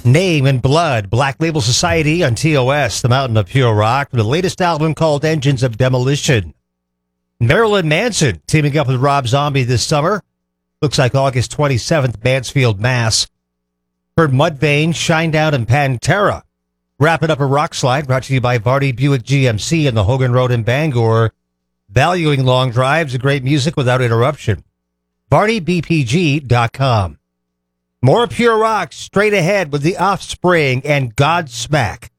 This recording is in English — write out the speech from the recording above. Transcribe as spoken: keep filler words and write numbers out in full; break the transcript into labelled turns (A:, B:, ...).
A: Name and Blood, Black Label Society on T O S, the Mountain of Pure Rock, the latest album called Engines of Demolition. Marilyn Manson teaming up with Rob Zombie this summer. Looks like August twenty-seventh, Mansfield, Mass. Heard Mudvayne, Shinedown, and Pantera. Wrapping up a rock slide brought to you by Vardy Buick G M C and the Hogan Road in Bangor. Valuing long drives and great music without interruption. Vardy B P G dot com. More Pure Rock straight ahead with The Offspring and Godsmack.